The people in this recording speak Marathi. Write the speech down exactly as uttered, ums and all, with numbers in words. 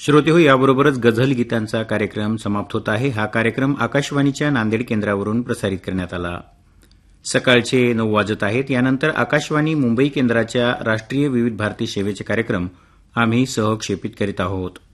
श्रोते हो, याबरोबरच गझल गीतांचा कार्यक्रम समाप्त होत आहे. हा कार्यक्रम आकाशवाणीच्या नांदेड केंद्रावरून प्रसारित करण्यात आला. सकाळचे नऊ वाजत आहेत. यानंतर आकाशवाणी मुंबई केंद्राच्या राष्ट्रीय विविध भारती सेवेचे कार्यक्रम आम्ही सहक्षेपित करीत आहोत.